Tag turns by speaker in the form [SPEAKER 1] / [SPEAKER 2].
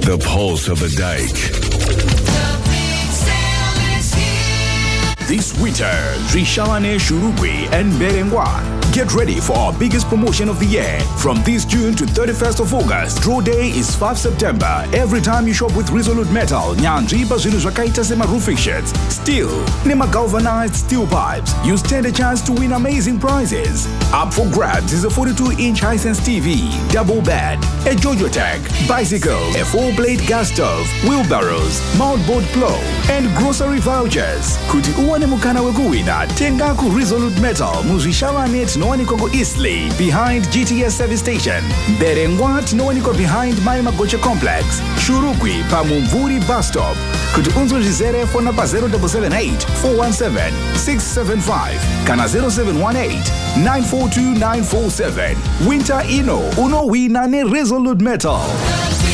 [SPEAKER 1] The pulse of the dike.
[SPEAKER 2] This winter, Trishalane Shurugwi and Berengwa. Get ready for our biggest promotion of the year. From this June to 31st of August, draw day is 5 September. Every time you shop with Resolute Metal, Nyanji Bazinu Zakaita Sema roofing sheets, steel, Nema galvanized steel pipes, you stand a chance to win amazing prizes. Up for grabs is a 42-inch Hisense TV, double bed, a Jojo Tech, bicycles, a 4-blade gas stove, wheelbarrows, mountboard plow, and grocery vouchers. Kuti uwane mukana wekuwina, tenga ku Resolute Metal, Muzishawanet Noanikogo Eastleigh, behind GTS service station. Berengwat Noaniko behind Magoche complex. Shurugwi Pamumvuri bus stop. Kuti unzo jizere for napa 0778 417 675. Kana 0718 942 947. Winter Ino, uno wina ne Resolute Metal.